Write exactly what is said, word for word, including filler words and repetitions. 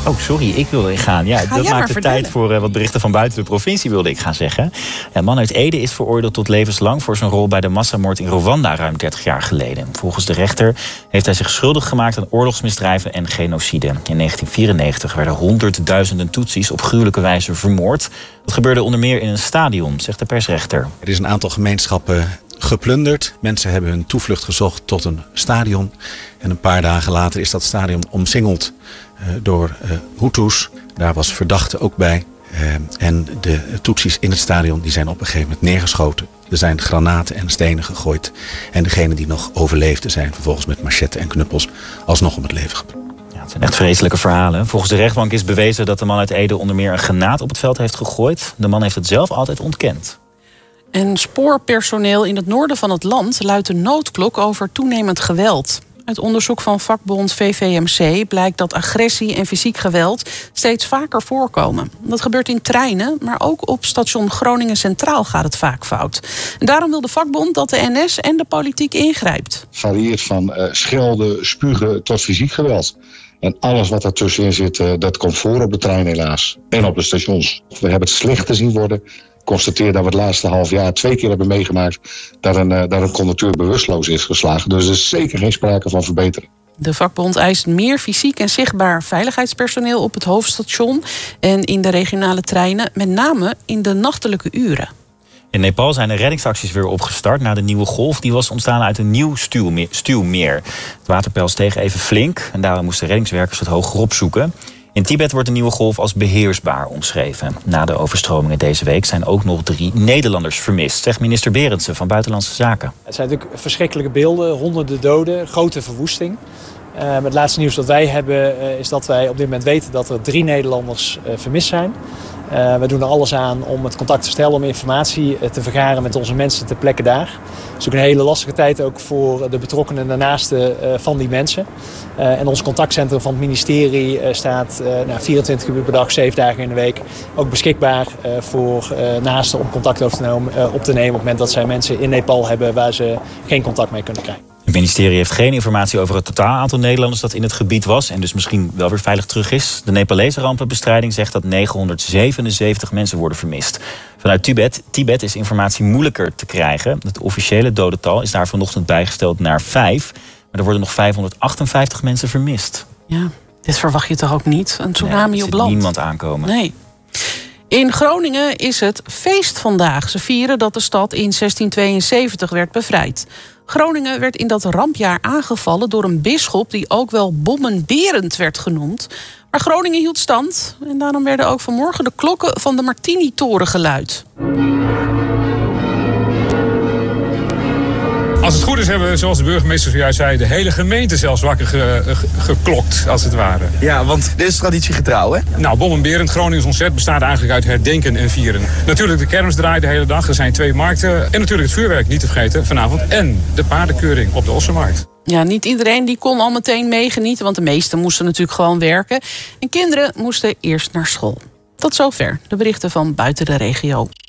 Oh, sorry, ik wilde gaan. Ja, Ga dat jij maakt de tijd voor uh, wat berichten van buiten de provincie, wilde ik gaan zeggen. Een man uit Ede is veroordeeld tot levenslang voor zijn rol bij de massamoord in Rwanda ruim dertig jaar geleden. Volgens de rechter heeft hij zich schuldig gemaakt aan oorlogsmisdrijven en genocide. In negentien vierennegentig werden honderdduizenden Tutsis op gruwelijke wijze vermoord. Dat gebeurde onder meer in een stadion, zegt de persrechter. Er is een aantal gemeenschappen geplunderd. Mensen hebben hun toevlucht gezocht tot een stadion. En een paar dagen later is dat stadion omsingeld uh, door uh, Hutus. Daar was verdachte ook bij. Uh, en de Tutsis in het stadion die zijn op een gegeven moment neergeschoten. Er zijn granaten en stenen gegooid. En degenen die nog overleefden zijn vervolgens met machetten en knuppels alsnog om het leven gebracht. Ja, het zijn echt vreselijke verhalen. Volgens de rechtbank is bewezen dat de man uit Ede onder meer een granaat op het veld heeft gegooid. De man heeft het zelf altijd ontkend. En spoorpersoneel in het noorden van het land luidt de noodklok over toenemend geweld. Uit onderzoek van vakbond V V M C blijkt dat agressie en fysiek geweld steeds vaker voorkomen. Dat gebeurt in treinen, maar ook op station Groningen Centraal gaat het vaak fout. En daarom wil de vakbond dat de N S en de politiek ingrijpt. Het varieert van uh, schelden, spugen tot fysiek geweld. En alles wat daartussenin zit, uh, dat komt voor op de trein helaas. En op de stations. We hebben het slechter zien worden. Ik constateer dat we het laatste half jaar twee keer hebben meegemaakt dat een, uh, dat een conducteur bewusteloos is geslagen. Dus er is zeker geen sprake van verbeteren. De vakbond eist meer fysiek en zichtbaar veiligheidspersoneel op het hoofdstation en in de regionale treinen, met name in de nachtelijke uren. In Nepal zijn de reddingsacties weer opgestart na de nieuwe golf. Die was ontstaan uit een nieuw stuwmeer. stuwmeer. Het waterpeil steeg even flink en daarom moesten reddingswerkers het hoger opzoeken. In Tibet wordt de nieuwe golf als beheersbaar omschreven. Na de overstromingen deze week zijn ook nog drie Nederlanders vermist, zegt minister Berendsen van Buitenlandse Zaken. Het zijn natuurlijk verschrikkelijke beelden, honderden doden, grote verwoesting. Uh, het laatste nieuws dat wij hebben uh, is dat wij op dit moment weten dat er drie Nederlanders uh, vermist zijn. Uh, we doen er alles aan om het contact te stellen, om informatie uh, te vergaren met onze mensen ter plekke daar. Het is ook een hele lastige tijd ook voor de betrokkenen en de naasten uh, van die mensen. Uh, en ons contactcentrum van het ministerie uh, staat uh, nou, vierentwintig uur per dag, zeven dagen in de week ook beschikbaar uh, voor uh, naasten om contact op te, nemen, uh, op te nemen op het moment dat zij mensen in Nepal hebben waar ze geen contact mee kunnen krijgen. Het ministerie heeft geen informatie over het totaal aantal Nederlanders dat in het gebied was en dus misschien wel weer veilig terug is. De Nepalese rampenbestrijding zegt dat negenhonderdzevenenzeventig mensen worden vermist. Vanuit Tibet, Tibet is informatie moeilijker te krijgen. Het officiële dodental is daar vanochtend bijgesteld naar vijf. Maar er worden nog vijfhonderdachtenvijftig mensen vermist. Ja, dit verwacht je toch ook niet? Een tsunami nee, op land. Niemand aankomen. Nee. In Groningen is het feest vandaag. Ze vieren dat de stad in zestien tweeënzeventig werd bevrijd. Groningen werd in dat rampjaar aangevallen door een bisschop die ook wel Bommenberend werd genoemd. Maar Groningen hield stand en daarom werden ook vanmorgen de klokken van de Martini-toren geluid. Als het goed is hebben we, zoals de burgemeester zojuist zei, de hele gemeente zelfs wakker ge, ge, geklokt, als het ware. Ja, want dit is traditiegetrouw, hè? Nou, Bommenberend, Groningens Ontzet, bestaat eigenlijk uit herdenken en vieren. Natuurlijk de kermis draait de hele dag, er zijn twee markten. En natuurlijk het vuurwerk, niet te vergeten, vanavond. En de paardenkeuring op de Ossenmarkt. Ja, niet iedereen die kon al meteen meegenieten, want de meesten moesten natuurlijk gewoon werken. En kinderen moesten eerst naar school. Tot zover de berichten van buiten de regio.